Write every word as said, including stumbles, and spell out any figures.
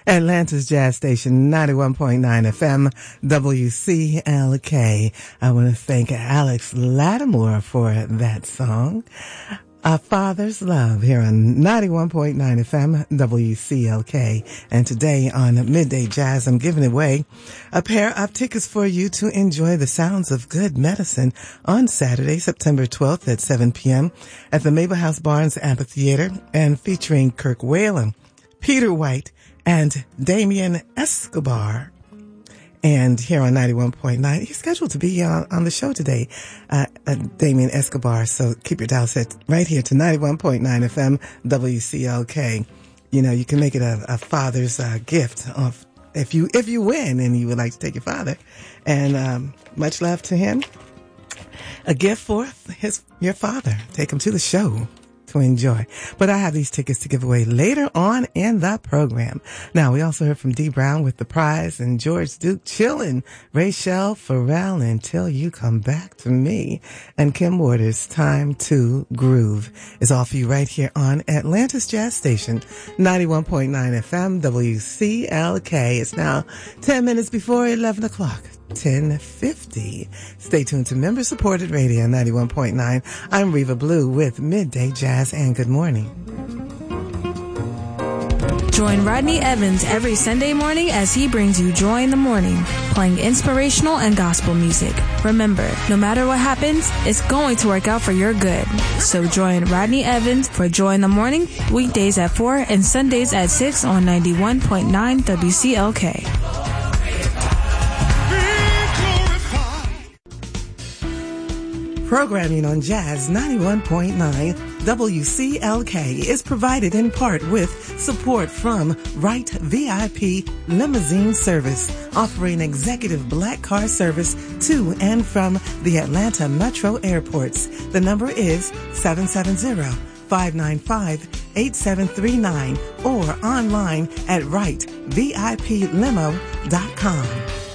Atlanta's Jazz Station, ninety-one point nine F M, W C L K. I want to thank Alex Lattimore for that song. A Father's Love here on ninety-one point nine F M, W C L K. And today on Midday Jazz, I'm giving away a pair of tickets for you to enjoy the sounds of good medicine on Saturday, September twelfth at seven p.m. at the Mabel House Barnes Amphitheater, and featuring Kirk Whalen, Peter White, and Damien Escobar. And here on ninety-one point nine, he's scheduled to be on, on the show today, uh, uh, Damien Escobar. So keep your dial set right here to ninety-one point nine F M, W C L K. You know, you can make it a, a father's uh, gift of, if you if you win and you would like to take your father. And um, much love to him. A gift for his your father. Take him to the show to enjoy. But I have these tickets to give away later on in the program. Now, we also heard from Dee Brown with the prize, and George Duke chillin', Rachel Farrell, Until You Come Back to Me, and Kim Waters, Time to Groove, is all for you right here on Atlanta's Jazz Station, ninety-one point nine F M, W C L K. It's now ten minutes before eleven o'clock. ten fifty. Stay tuned to member-supported radio ninety-one point nine. I'm Reva Blue with Midday Jazz, and good morning. Join Rodney Evans every Sunday morning as he brings you Joy in the Morning, playing inspirational and gospel music. Remember, no matter what happens, it's going to work out for your good. So join Rodney Evans for Joy in the Morning, weekdays at four and Sundays at six on ninety-one point nine W C L K. Programming on Jazz ninety-one point nine W C L K is provided in part with support from Wright V I P Limousine Service, offering executive black car service to and from the Atlanta Metro airports. The number is seven seven zero, five nine five, eight seven three nine or online at wright V I P limo dot com.